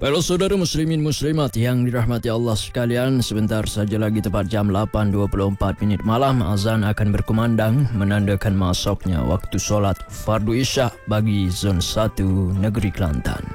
Baiklah saudara muslimin muslimat yang dirahmati Allah sekalian, sebentar saja lagi tepat jam 8.24 malam azan akan berkumandang menandakan masuknya waktu solat fardu isya bagi Zon 1 Negeri Kelantan.